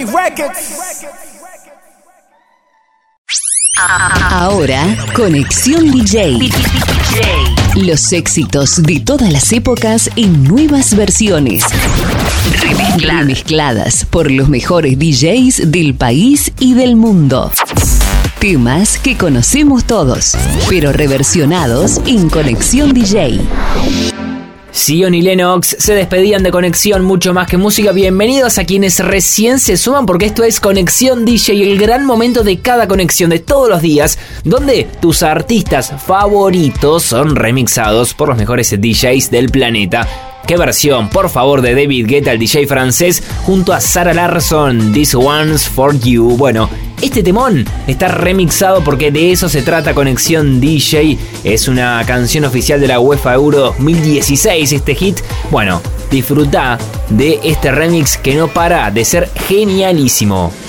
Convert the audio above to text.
Ahora, Conexión DJ. Los éxitos de todas las épocas en nuevas versiones. Remezcladas por los mejores DJs del país y del mundo. Temas que conocemos todos, pero reversionados en Conexión DJ. Sion y Lennox se despedían de Conexión Mucho Más Que Música. Bienvenidos a quienes recién se suman, porque esto es Conexión DJ, el gran momento de cada conexión de todos los días, donde tus artistas favoritos son remixados por los mejores DJs del planeta. ¿Qué versión, por favor, de David Guetta, el DJ francés, junto a Sarah Larsson, This One's For You? Bueno, este temón está remixado porque de eso se trata Conexión DJ. Es una canción oficial de la UEFA Euro 2016, este hit. Bueno, disfruta de este remix que no para de ser genialísimo.